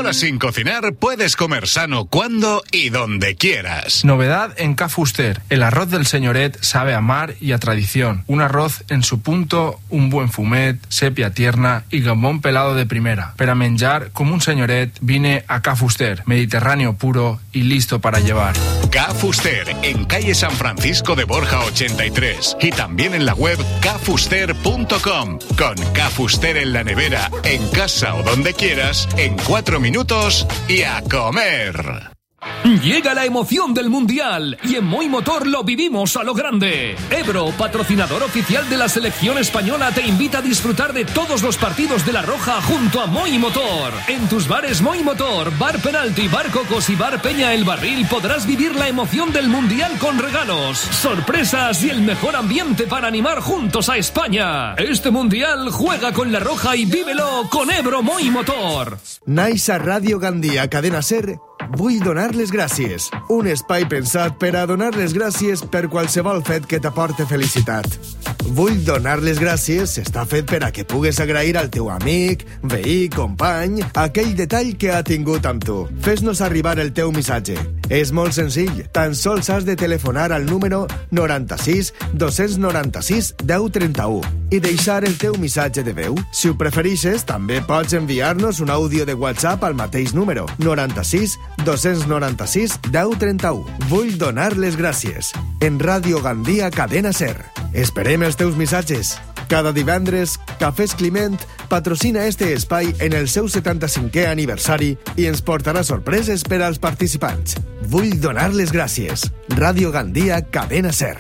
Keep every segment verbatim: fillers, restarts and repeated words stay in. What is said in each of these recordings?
ahora sin cocinar puedes comer sano cuando y donde quieras. Novedad en Ca Fuster. El arroz del señoret sabe a mar y a tradición. Un arroz en su punto, un buen fumet, sepia tierna y gambón pelado de primera. Para menjar como un señoret, vine a Ca Fuster. Mediterráneo puro y listo para llevar. Ca Fuster, en calle San Francisco de Borja ochenta y tres. Y también en la web ca fuster punto com. Con Ca Fuster en la nevera, en casa o donde quieras, en cuatro minutos y a comer. Llega la emoción del Mundial y en Moi Motor lo vivimos a lo grande. Ebro, patrocinador oficial de la selección española, te invita a disfrutar de todos los partidos de La Roja junto a Moi Motor. En tus bares Moi Motor, Bar Penalti, Bar Cocos y Bar Peña El Barril podrás vivir la emoción del Mundial con regalos, sorpresas y el mejor ambiente para animar juntos a España. Este Mundial juega con La Roja y vívelo con Ebro Moi Motor. Nice a Ràdio Gandia, Cadena Ser. Vull donar les gràcies. Un espai pensat per a donar les gràcies per qualsevol fet que t'aporte felicitat. Vull donar les gràcies està fet per a que pugues agrair al teu amic, veí, company, aquell detall que ha tingut amb tu. Fes-nos arribar el teu missatge. És molt senzill. Tan sols has de telefonar al número noranta-sis dos noranta-sis deu trenta-u i deixar el teu missatge de veu. Si ho preferixes, també pots enviar-nos un àudio de WhatsApp al mateix número, noranta-sis dos noranta-sis deu trenta-u. Vull donar les gràcies. En Ràdio Gandia, Cadena Ser. Esperem els teus missatges. Cada divendres, Cafès Climent patrocina este espai en el seu setanta-cinquè aniversari i ens portarà sorpreses per als participants. Vull donar les gràcies. Ràdio Gandia, Cadena Ser.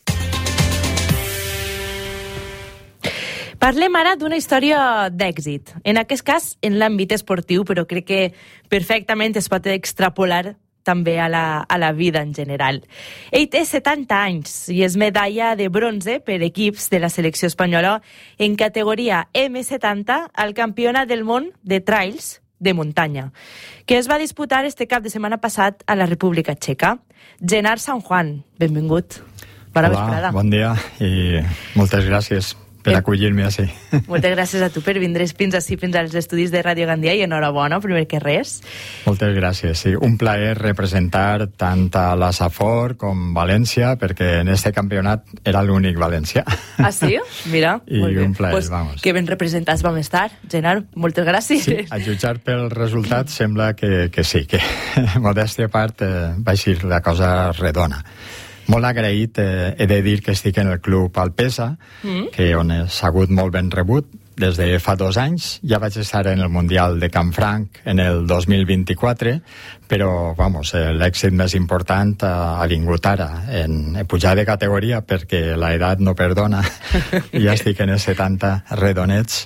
Parlem ara d'una història d'èxit. En aquest cas, en l'àmbit esportiu, però crec que perfectament es pot extrapolar també a la, a la vida en general. Ell té setanta anys i és medalla de bronze per equips de la selecció espanyola en categoria eme setanta al Campionat del món de trails de muntanya, que es va disputar este cap de setmana passat a la República Txeca. Gerard San Juan, benvingut. Bona Hola, vesprada. Bon dia i moltes gràcies per acollir-me així. Moltes gràcies a tu per vindre fins així, fins als estudis de Ràdio Gandia, i enhorabona, primer que res. Moltes gràcies, sí. Un plaer representar tant a la Safor com València, perquè en este campionat era l'únic valencià. Ah, sí? Mira, I molt bé. un plaer, pues, vamos. Que ben representats vam estar, Gerard. Moltes gràcies. Sí, a jutjar pel resultat sembla que, que sí, que modèstia a part eh, va eixir la cosa redona. Molt agraït, eh, he de dir que estic en el club Alpesa, mm. que on he sigut molt ben rebut des de fa dos anys. Ja vaig estar en el Mundial de Canfranc en el dos mil vint-i-quatre, però vamos, eh, l'èxit més important ha, ha vingut ara. En, he pujat de categoria perquè l'edat no perdona i ja estic en els setanta redonets.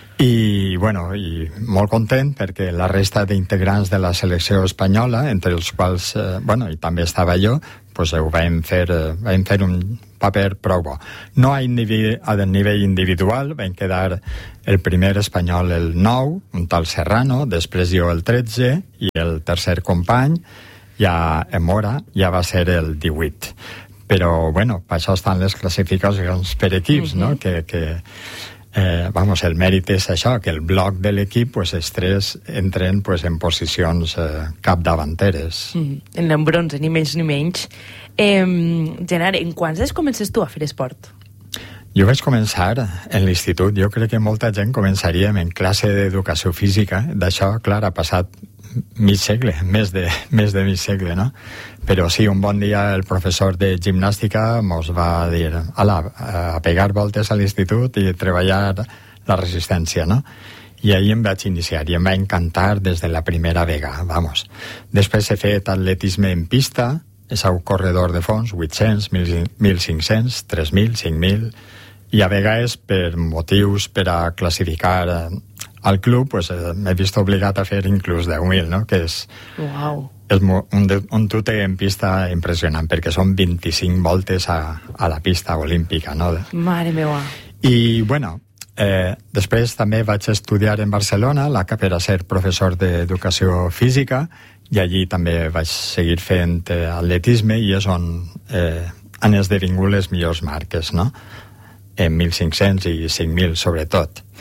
I, bueno, i molt content perquè la resta d'integrants de la selecció espanyola, entre els quals, eh, bueno, i també estava jo, pues ho vam fer, eh, vam fer un paper prou bo. No a, individu a nivell individual, vam quedar el primer espanyol el nou, un tal Serrano, després jo el tretze, i el tercer company, ja en Mora, ja va ser el divuit. Però, bueno, per això estan les classificacions per equips, mm-hmm. no?, que... que Eh, vamos, el mèrit és això, que el bloc de l'equip, pues, els tres entren pues, en posicions eh, capdavanteres. Mm, en el bronze, ni menys ni menys. Eh, Gerard, en quants anys comences tu a fer esport? Jo vaig començar en l'institut. Jo crec que molta gent començaríem en classe d'educació física. D'això, clar, ha passat mig segle, més de, més de mig segle, no? Però sí, un bon dia el professor de gimnàstica mos va dir ala, a pegar voltes a l'institut i treballar la resistència, no? I ahir em vaig iniciar i em va encantar des de la primera vegada, vamos. Després he fet atletisme en pista, he sigut corredor de fons, vuit-cents, mil cinc-cents, tres mil, cinc mil, i a vegades per motius per a classificar al club, pues, eh, m'he vist obligat a fer inclús deu mil, no? Que és, wow. és un, un tute en pista impressionant, perquè són vint-i-cinc voltes a, a la pista olímpica, no? Mare meva. I, bueno, eh, després també vaig estudiar en Barcelona la, per a ser professor d'educació física, i allí també vaig seguir fent eh, atletisme, i és on eh, han esdevingut les millors marques, no? En mil cinc-cents i cinc mil, sobretot.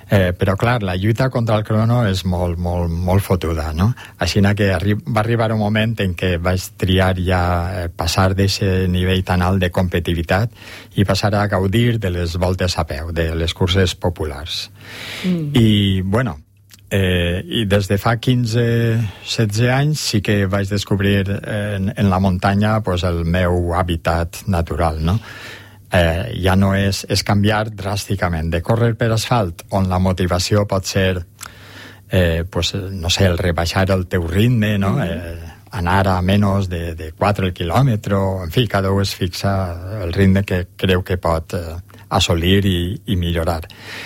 Eh, però, clar, la lluita contra el crono és molt, molt, molt fotuda, no? Així que arri va arribar un moment en què vaig triar ja eh, passar d'aquest nivell tan alt de competitivitat i passar a gaudir de les voltes a peu, de les curses populars. Mm. I, bueno, eh, i des de fa quinze setze anys sí que vaig descobrir en, en la muntanya pues, el meu hàbitat natural, no? Eh, ja no és, és canviar dràsticament de córrer per asfalt, on la motivació pot ser eh, pues, no sé, el rebaixar el teu ritme, no? Mm. eh, anar a menys de, de quatre el quilòmetre, en fi, cada un es fixa el ritme que creu que pot eh, assolir i, i millorar.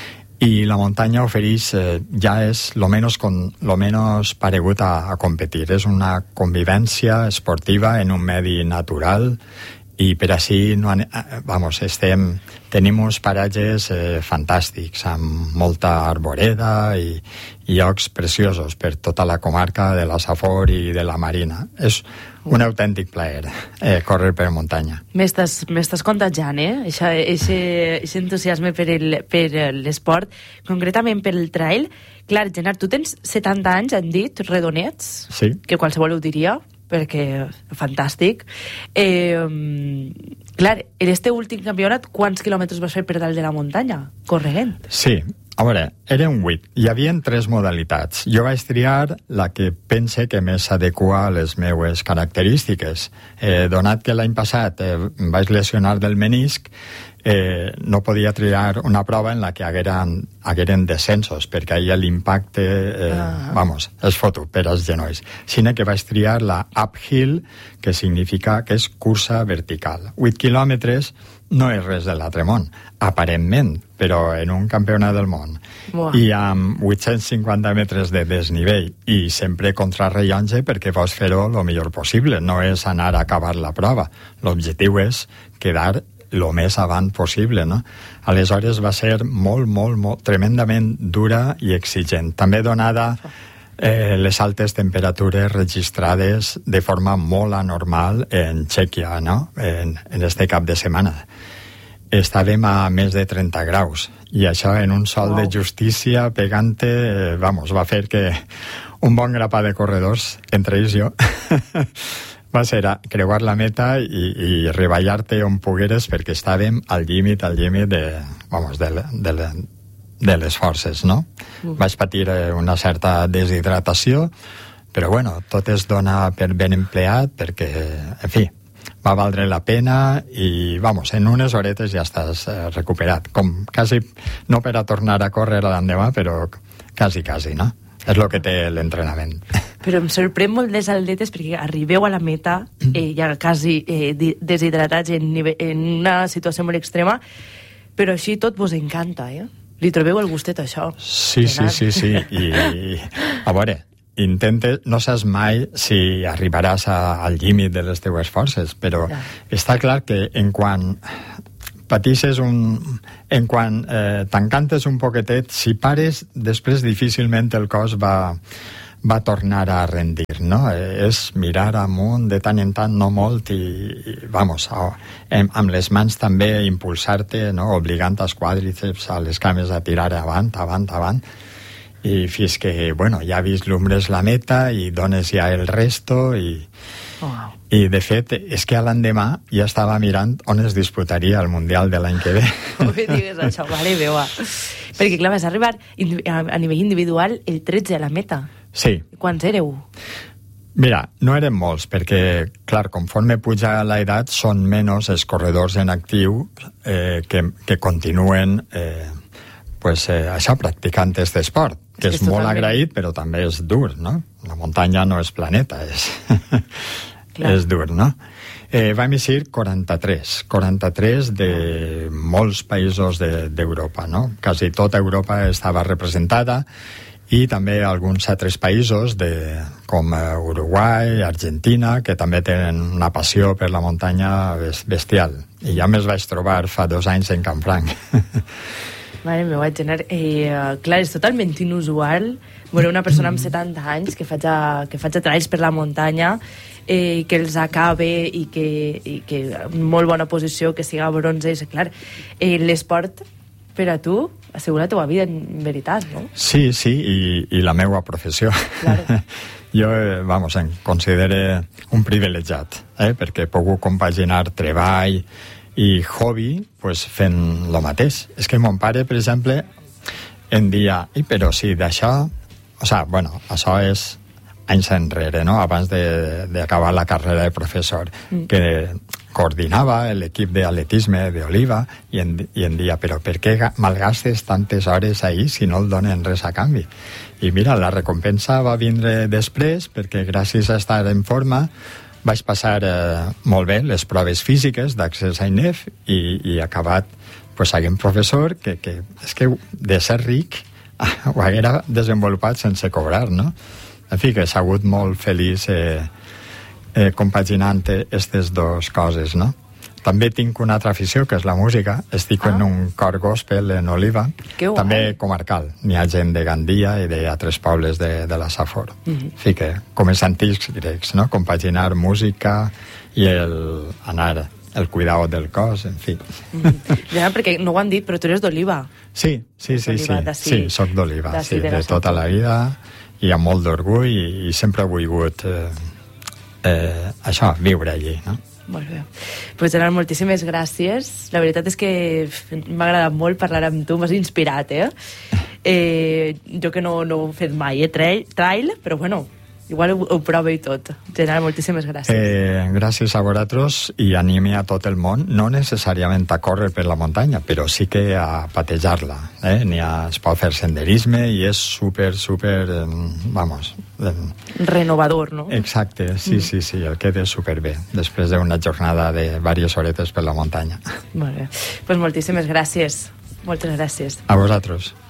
I la muntanya ofereix, eh, ja és lo menos, con, lo menos paregut a, a competir. És una convivència esportiva en un medi natural i per així no, vamos, estem, tenim uns paratges eh, fantàstics amb molta arboreda i, i llocs preciosos per tota la comarca de la Safor i de la Marina. És un autèntic plaer eh, córrer per muntanya. M'estàs contagiant, eh? Aquest entusiasme per l'esport, concretament per el trail. Clar, Gerard, tu tens setanta anys, han dit, redonets, sí. Que qualsevol ho diria, perquè fantàstic. Eh, clar, en este últim campionat, quants quilòmetres vas fer per dalt de la muntanya, corrent? Sí, a veure, eren vuit. Hi havia tres modalitats. Jo vaig triar la que pense que més s'adequa a les meues característiques. Eh, donat que l'any passat eh, vaig lesionar del menisc, eh, no podia triar una prova en la que hagueren, hagueren descensos, perquè ahir l'impacte, eh, ah. vamos, és foto per als genolls. Sinó que vaig triar la uphill, que significa que és cursa vertical. vuit quilòmetres no és res de l'altre món, aparentment, però en un campionat del món. Wow. I amb vuit-cents cinquanta metres de desnivell i sempre contrarrellotge perquè vols fer-ho el millor possible, no és anar a acabar la prova. L'objectiu és quedar el més avant possible, no? Aleshores va ser molt, molt, molt, tremendament dura i exigent. També donada eh, les altes temperatures registrades de forma molt anormal en Txèquia, no? En, en este cap de setmana. Estàvem a més de trenta graus i això en un sol wow. de justícia pegante, eh, vamos, va fer que un bon grapà de corredors, entre ells jo, va ser a creuar la meta i, i reballar-te on pogueres perquè estàvem al límit, al límit de, vamos, de, de, de les forces, no? Uh. Vaig patir una certa deshidratació, però bueno, tot es dona per ben empleat perquè, en fi, va valdre la pena i, vamos, en unes horetes ja estàs eh, recuperat. Com quasi, no per a tornar a córrer l'endemà, però quasi, quasi, no? És el que té l'entrenament. Però em sorprèn molt les atletes perquè arribeu a la meta eh, ja quasi eh, deshidratats en, nivell, en una situació molt extrema, però així tot vos encanta, eh? Li trobeu el gustet a això? Sí, sí, sí, sí. I, i a veure, intenta, no saps mai si arribaràs a, al límit de les teues forces, però ja. Està clar que en quan patisses un... En quan eh, t'encantes un poquetet, si pares, després difícilment el cos va, va tornar a rendir, no? Eh, és mirar amunt de tant en tant, no molt, i, i vamos, a, amb, amb les mans també impulsar-te, no? Obligant els quàdriceps, a les cames a tirar avant, avant, avant, i fins que, bueno, ja vislumbres la meta i dones ja el resto i... Oh. I, de fet, és que a l'endemà ja estava mirant on es disputaria el Mundial de l'any que ve. No me digues això, mare meva. Perquè, clar, vas arribar a nivell individual el tretze a la meta. Sí. Quants éreu? Mira, no eren molts, perquè, clar, conforme puja l'edat, són menys els corredors en actiu eh, que, que continuen eh, pues, eh, això, practicant aquest esport, que és, és molt totalment agraït, però també és dur, no? La muntanya no és planeta, és... Clar. És dur, no? Eh, vam eixir quaranta-tres, quaranta-tres de molts països d'Europa, de, no? Quasi tota Europa estava representada i també alguns altres països de, com Uruguai, Argentina, que també tenen una passió per la muntanya bestial. I ja me'ls vaig trobar fa dos anys en Canfranc. Mare meva, Gerard, eh, clar, és totalment inusual veure una persona amb setanta anys que faig a, que faig a trails per la muntanya, eh, que els acabe i que, i que en molt bona posició, que siga bronze. És clar, eh, l'esport per a tu ha sigut la teva vida, en veritat, no? Sí, sí, i, i la meva professió. Claro. Jo, vamos, em considere un privilegiat, eh? perquè he pogut compaginar treball i hobby pues, fent lo mateix. És que mon pare, per exemple, em dia, i però sí, d'això... O sigui, bueno, això és anys enrere, no? Abans d'acabar la carrera de professor, mm. que coordinava l'equip d'atletisme d'Oliva i en, i en dia, però per què malgastes tantes hores ahir si no el donen res a canvi? I mira, la recompensa va vindre després, perquè gràcies a estar en forma vaig passar eh, molt bé les proves físiques d'accés a I N E F i, i acabat pues, sent professor, que, que és que de ser ric ho haguera desenvolupat sense cobrar, no? En fi, que s'ha hagut molt feliç eh, eh, compaginant aquestes dues coses, no? També tinc una altra afició, que és la música. Estic ah. en un cor gospel en Oliva, també comarcal. N'hi ha gent de Gandia i d'altres pobles de, de la Safor. Mm-hmm. En fi, que com els antics grecs, no? Compaginar música i el anar, el cuidado del cos, en fi. Mm-hmm. Ja, perquè no ho han dit, però tu eres d'Oliva. Sí, sí, sí, sí, sí, soc d'Oliva, sí, de, de tota la vida, i amb molt d'orgull, i, i sempre he volgut eh, eh, això, viure allí, no? Molt bé. Pues, Gerard, moltíssimes gràcies. La veritat és que m'ha agradat molt parlar amb tu, m'has inspirat, eh? eh jo que no, no he fet mai, eh? Trail, trail però bueno, igual ho, ho prova i tot. Gerard, moltíssimes gràcies. Eh, gràcies a vosaltres i anime a tot el món, no necessàriament a córrer per la muntanya, però sí que a patejar-la. Eh? N'hi ha, es pot fer senderisme i és super, super, eh, vamos... Eh, renovador, no? Exacte, sí, mm. sí, sí, el queda superbé, després d'una jornada de diverses horetes per la muntanya. Molt bé. Pues moltíssimes gràcies. Moltes gràcies. A vosaltres.